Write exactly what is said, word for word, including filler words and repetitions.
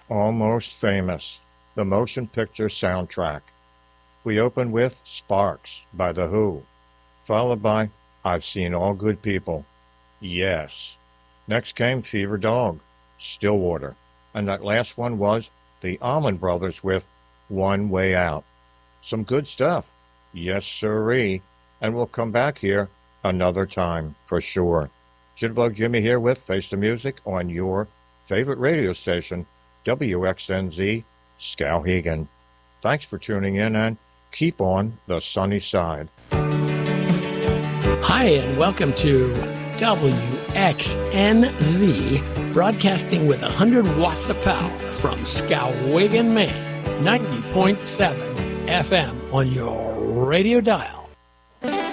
Almost Famous, the motion picture soundtrack. We open with Sparks by The Who, followed by I've Seen All Good People. Yes. Next came Fever Dog, Stillwater, and that last one was the Allman Brothers with One Way Out. Some good stuff. Yes, sirree. And we'll come back here another time, for sure. Jitterbug Jimmy here with Face the Music on your favorite radio station, W X N Z, Skowhegan. Thanks for tuning in and keep on the sunny side. Hi, and welcome to W X N Z, broadcasting with one hundred watts of power from Skowhegan, Maine, ninety point seven F M on your radio dial.